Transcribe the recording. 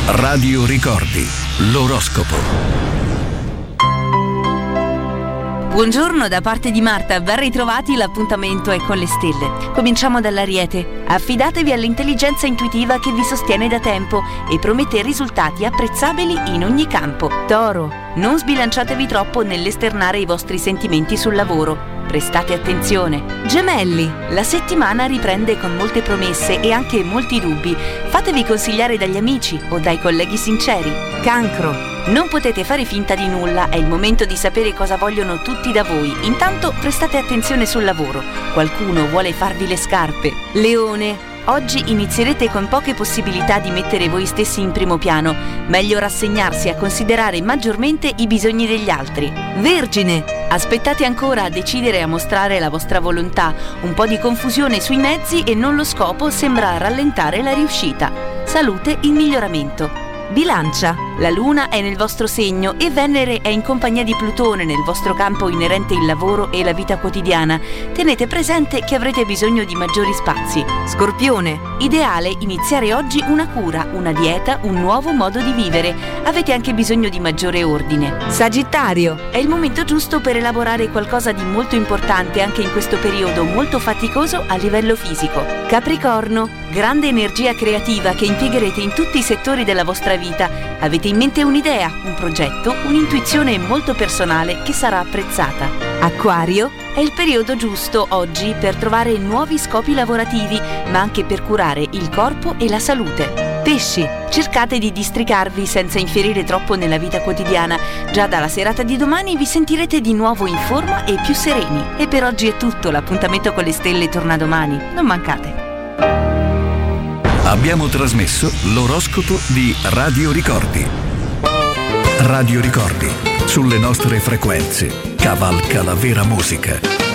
Radio Ricordi, l'oroscopo. Buongiorno da parte di Marta, ben ritrovati, l'appuntamento è con le stelle. Cominciamo dall'Ariete. Affidatevi all'intelligenza intuitiva che vi sostiene da tempo e promette risultati apprezzabili in ogni campo. Toro, non sbilanciatevi troppo nell'esternare i vostri sentimenti sul lavoro. Prestate attenzione. Gemelli, la settimana riprende con molte promesse e anche molti dubbi. Fatevi consigliare dagli amici o dai colleghi sinceri. Cancro, non potete fare finta di nulla, è il momento di sapere cosa vogliono tutti da voi. Intanto prestate attenzione sul lavoro. Qualcuno vuole farvi le scarpe. Leone, oggi inizierete con poche possibilità di mettere voi stessi in primo piano. Meglio rassegnarsi a considerare maggiormente i bisogni degli altri. Vergine, aspettate ancora a decidere e a mostrare la vostra volontà. Un po' di confusione sui mezzi e non lo scopo sembra rallentare la riuscita. Salute in miglioramento. Bilancia, la Luna è nel vostro segno e Venere è in compagnia di Plutone nel vostro campo inerente il lavoro e la vita quotidiana. Tenete presente che avrete bisogno di maggiori spazi. Scorpione, ideale iniziare oggi una cura, una dieta, un nuovo modo di vivere. Avete anche bisogno di maggiore ordine. Sagittario, è il momento giusto per elaborare qualcosa di molto importante anche in questo periodo molto faticoso a livello fisico. Capricorno, grande energia creativa che impiegherete in tutti i settori della vostra vita. Avete in mente un'idea, un progetto, un'intuizione molto personale che sarà apprezzata. Acquario, è il periodo giusto oggi per trovare nuovi scopi lavorativi, ma anche per curare il corpo e la salute. Pesci, cercate di districarvi senza infierire troppo nella vita quotidiana. Già dalla serata di domani vi sentirete di nuovo in forma e più sereni. E per oggi è tutto, l'appuntamento con le stelle torna domani. Non mancate. Abbiamo trasmesso l'oroscopo di Radio Ricordi. Radio Ricordi, sulle nostre frequenze, cavalca la vera musica.